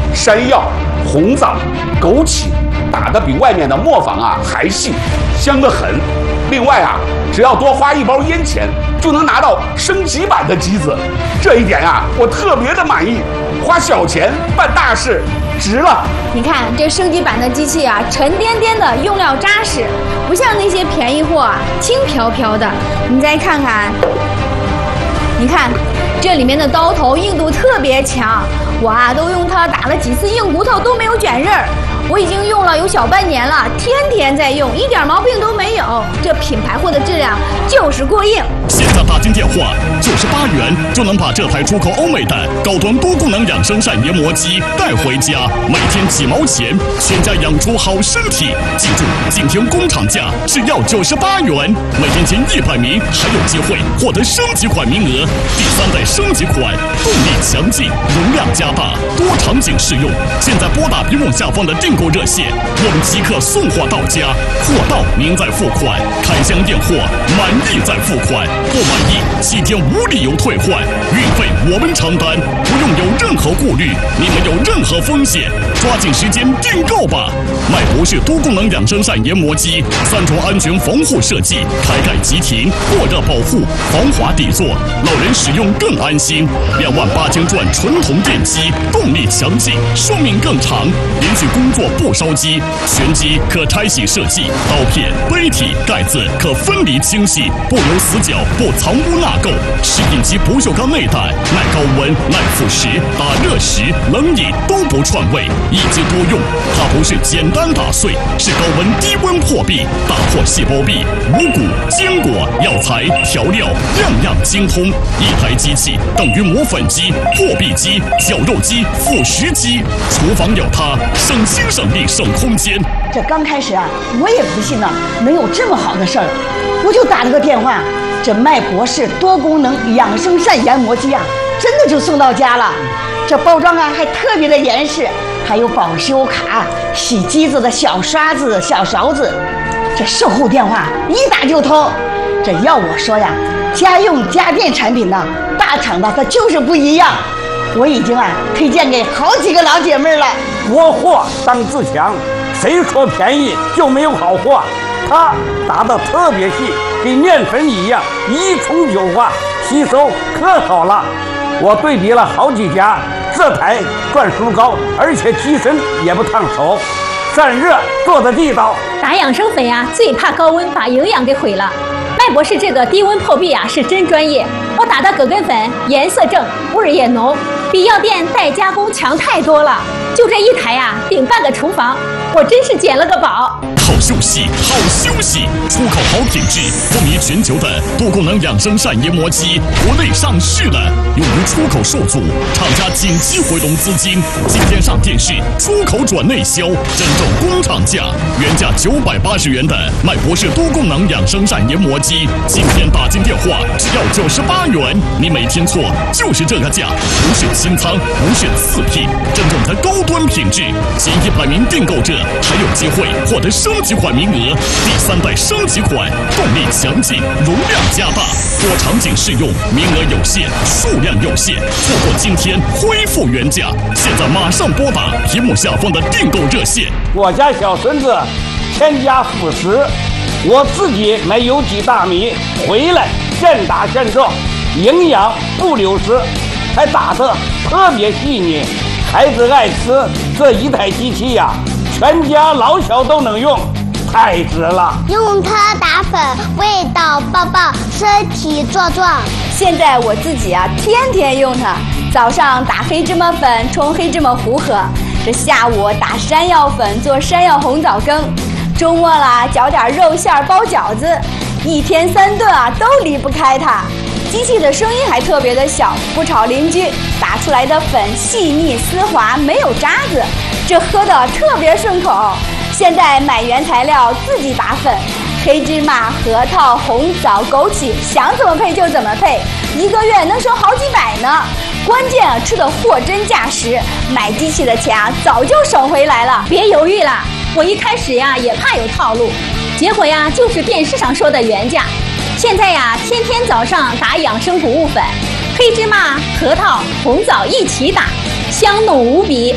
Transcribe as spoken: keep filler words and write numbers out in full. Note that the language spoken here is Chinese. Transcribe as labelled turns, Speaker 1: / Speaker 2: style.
Speaker 1: 山药、红枣、枸杞，打得比外面的磨坊啊还细，香得很。另外啊，只要多花一包烟钱，就能拿到升级版的机子，这一点啊，我特别的满意。花小钱办大事，值了。
Speaker 2: 你看这升级版的机器啊，沉甸甸的，用料扎实，不像那些便宜货啊，轻飘飘的。你再看看，你看这里面的刀头硬度特别强，我啊都用它打了几次硬骨头都没有卷刃儿。我已经用了有小半年了，天天在用，一点毛病都没有。这品牌货的质量就是过硬。
Speaker 3: 现在打进电话，九十八元就能把这台出口欧美的高端多功能养生膳研磨机带回家，每天几毛钱，全家养出好身体。记住，今天工厂价只要九十八元，每天前一百名还有机会获得升级款名额。第三代升级款，动力强劲，容量加大，多场景适用。现在拨打屏幕下方的订购热线，我们即刻送货到家，货到您再付款，开箱验货，满意再付款，不满意七天无理由退换，运费我们承担，不用有任何顾虑，你们有任何风险，抓紧时间订购吧！麦博士多功能养生膳研磨机，三重安全防护设计，开盖即停，过热保护，防滑底座，老人使用更安心。两万八千转纯铜电机，动力强劲，寿命更长，连续工作不烧机，全机可拆洗设计，刀片、杯体、盖子可分离清洗，不留死角，不藏污纳垢。食品级不锈钢内胆，耐高温、耐腐蚀，打热时、冷饮都不串味，一机多用。它不是简单打碎，是高温低温破壁，打破细胞壁，五谷、坚果、药材、调料样样精通。一台机器等于磨粉机、破壁机、绞肉机、腐蚀机，厨房有它，省心省力省空间。
Speaker 4: 这刚开始啊，我也不信呢，能有这么好的事儿，我就打了个电话，这麦博士多功能养生膳研磨机啊，真的就送到家了。这包装啊还特别的严实，还有保修卡、洗机子的小刷子、小勺子。这售后电话一打就通。这要我说呀，家用家电产品呢，大厂的它就是不一样。我已经啊推荐给好几个老姐妹了。
Speaker 5: 国货当自强，谁说便宜就没有好货？它打得特别细，跟面粉一样，一冲就化，吸收可好了。我对比了好几家，这台转速高，而且机身也不烫手，散热做的地道。
Speaker 6: 打养生粉呀、啊，最怕高温把营养给毁了。麦博士这个低温破壁啊是真专业，我打的葛根粉颜色正，味儿也浓，比药店代加工强太多了。就这一台啊，顶半个厨房，我真是捡了个宝。
Speaker 3: 好休息，好休息，出口好品质，风靡全球的多功能养生膳研磨机，国内上市了，由于出口受阻，厂家紧急回笼资金，今天上电视，出口转内销，真正工厂价，原价九百八十元的麦博士多功能养生膳研磨机，今天打进电话只要九十八元，你没听错，就是这个价，不是清仓，不是次品，真正的高端品质，前一百名订购者还有机会获得升级款名额，第三代升级款，动力强劲，容量加大，多场景适用，名额有限，数量有限，错过今天恢复原价，现在马上拨打屏幕下方的订购热线。
Speaker 5: 我家小孙子添加辅食，我自己买有机大米回来现打现做，营养不流失，还打得特别细腻，孩子爱吃。这一台机器呀、啊，全家老小都能用，太值了。
Speaker 7: 用它打粉，味道棒棒，身体壮壮。
Speaker 2: 现在我自己啊，天天用它。早上打黑芝麻粉冲黑芝麻糊喝，这下午打山药粉做山药红枣羹，周末啦搅点肉馅包饺子，一天三顿啊都离不开它。机器的声音还特别的小，不吵邻居，打出来的粉细腻丝滑，没有渣子，这喝的特别顺口。现在买原材料自己打粉，黑芝麻、核桃、红枣、枸杞，想怎么配就怎么配，一个月能省好几百呢。关键啊，吃的货真价实，买机器的钱啊早就省回来了。
Speaker 6: 别犹豫了，我一开始呀也怕有套路，结果呀就是电视上说的原价。现在呀，天天早上打养生谷物粉，黑芝麻、核桃、红枣一起打，香浓无比。